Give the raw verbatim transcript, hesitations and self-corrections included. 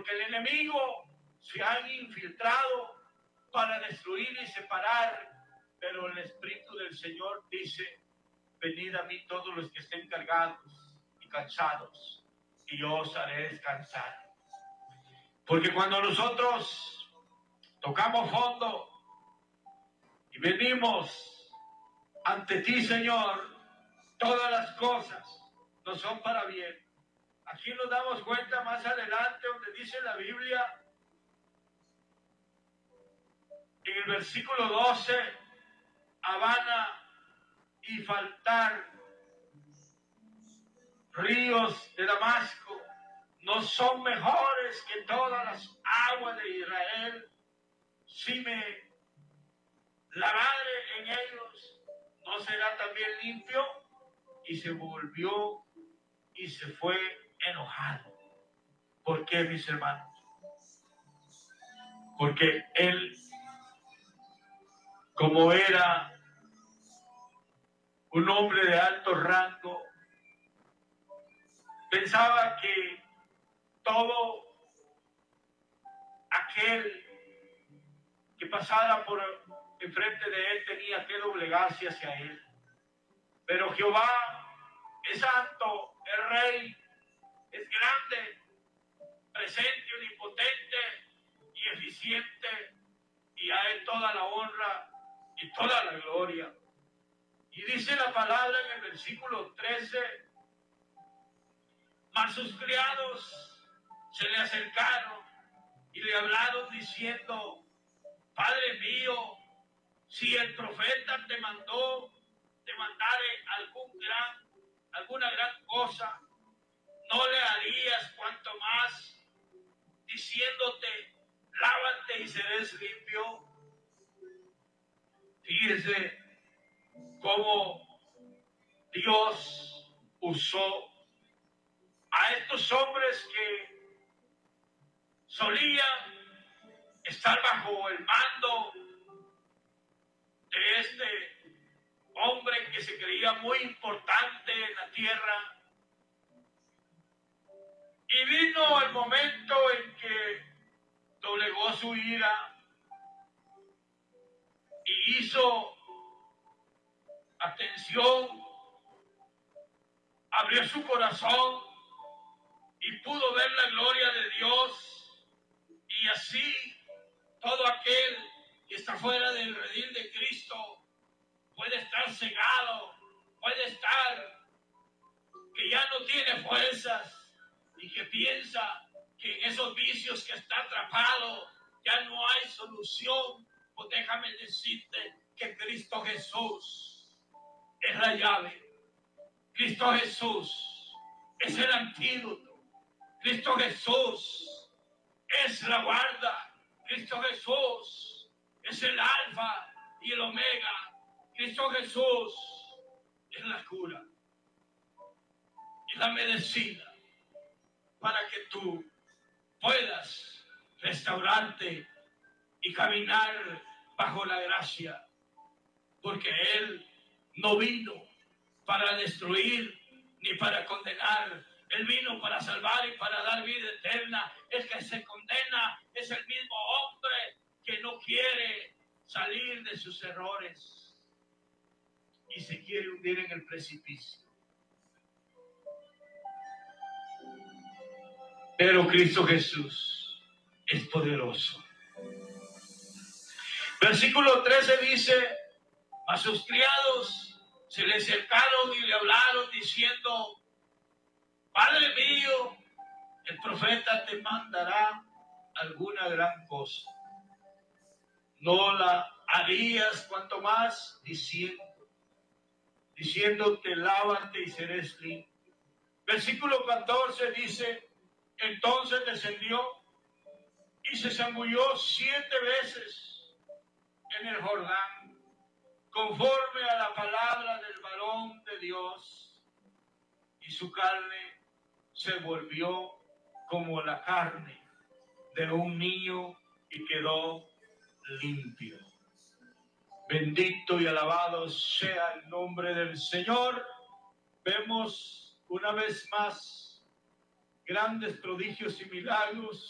porque el enemigo se ha infiltrado para destruir y separar, pero el Espíritu del Señor dice: venid a mí todos los que estén cargados y cansados, y yo os haré descansar. Porque cuando nosotros tocamos fondo y venimos ante ti, Señor, todas las cosas no son para bien. Aquí nos damos cuenta más adelante donde dice la Biblia, en el versículo doce, Habana y faltar ríos de Damasco no son mejores que todas las aguas de Israel. Si me lavare en ellos, ¿no será también limpio? Y se volvió y se fue enojado. ¿Por qué, mis hermanos? Porque él, como era un hombre de alto rango, pensaba que todo aquel que pasara por enfrente de él tenía que doblegarse hacia él. Pero Jehová es santo, es rey, es grande, presente, omnipotente y eficiente, y a él toda la honra y toda la gloria. Y dice la palabra en el versículo trece, mas sus criados se le acercaron y le hablaron diciendo: Padre mío, si el profeta te mandó, te mandare algún gran, alguna gran cosa, no le harías cuanto más, diciéndote: lávate y serás limpio. Fíjese cómo Dios usó a estos hombres que solían estar bajo el mando de este hombre que se creía muy importante en la tierra. Y vino el momento en que doblegó su ira y hizo atención, abrió su corazón y pudo ver la gloria de Dios. Y así todo aquel que está fuera del redil de Cristo puede estar cegado, puede estar que ya no tiene fuerzas y que piensa que en esos vicios que está atrapado ya no hay solución. Pues déjame decirte que Cristo Jesús es la llave. Cristo Jesús es el antídoto. Cristo Jesús es la guarda. Cristo Jesús es el alfa y el omega. Cristo Jesús es la cura y la medicina para que tú puedas restaurarte y caminar bajo la gracia, porque Él no vino para destruir ni para condenar. Él vino para salvar y para dar vida eterna. El que se condena es el mismo hombre que no quiere salir de sus errores y se quiere hundir en el precipicio. Pero Cristo Jesús es poderoso. Versículo trece dice: a sus criados se le acercaron y le hablaron diciendo: Padre mío, el profeta te mandará alguna gran cosa. No la harías cuanto más diciendo, diciéndote: lávate y serás limpio. Versículo catorce dice: entonces descendió y se zambulló siete veces en el Jordán, conforme a la palabra del varón de Dios, y su carne se volvió como la carne de un niño y quedó limpio. Bendito y alabado sea el nombre del Señor. Vemos una vez más grandes prodigios y milagros